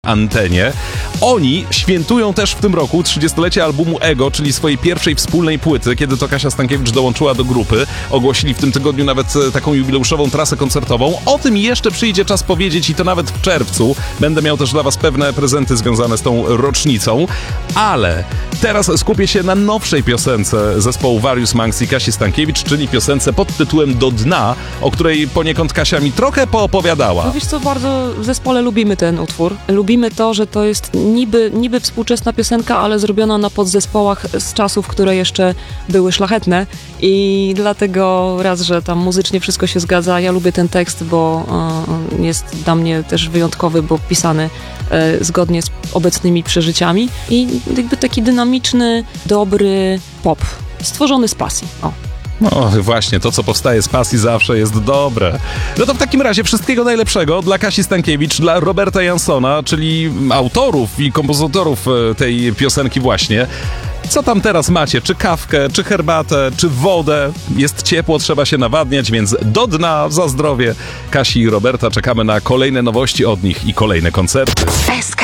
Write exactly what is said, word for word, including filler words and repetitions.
antenie. Oni świętują też w tym roku trzydziestolecie albumu Ego, czyli swojej pierwszej wspólnej płyty, kiedy to Kasia Stankiewicz dołączyła do grupy. Ogłosili w tym tygodniu nawet taką jubileuszową trasę koncertową. O tym jeszcze przyjdzie czas powiedzieć i to nawet w czerwcu. Będę miał też dla was pewne prezenty związane z tą rocznicą. Ale teraz skupię się na nowszej piosence zespołu Various Monks i Kasi Stankiewicz, czyli piosence pod tytułem Do dna, o której poniekąd Kasia mi trochę poopowiadała. No wiesz co, bardzo w zespole lubimy ten utwór. Lubimy to, że to jest niby, niby współczesna piosenka, ale zrobiona na podzespołach z czasów, które jeszcze były szlachetne i dlatego raz, że tam muzycznie wszystko się zgadza. Ja lubię ten tekst, bo y, jest dla mnie też wyjątkowy, bo pisany y, zgodnie z obecnymi przeżyciami i jakby taki dynamiczny, dobry pop, stworzony z pasji. O. No właśnie, to co powstaje z pasji zawsze jest dobre. No to w takim razie wszystkiego najlepszego dla Kasi Stankiewicz, dla Roberta Jansona, czyli autorów i kompozytorów tej piosenki właśnie. Co tam teraz macie? Czy kawkę, czy herbatę, czy wodę? Jest ciepło, trzeba się nawadniać, więc do dna za zdrowie Kasi i Roberta. Czekamy na kolejne nowości od nich i kolejne koncerty.